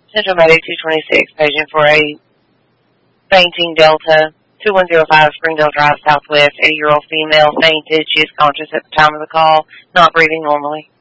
Central Medic 226, paging for a fainting Delta 2105 Springdale Drive Southwest, 80-year-old female fainted. She is conscious at the time of the call, not breathing normally.